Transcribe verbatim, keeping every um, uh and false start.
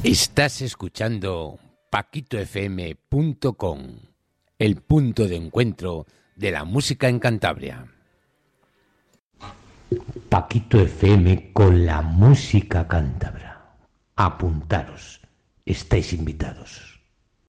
Estás escuchando paquito f m punto com, el punto de encuentro de la música en Cantabria. Paquito F M con la música cántabra. Apuntaros, estáis invitados.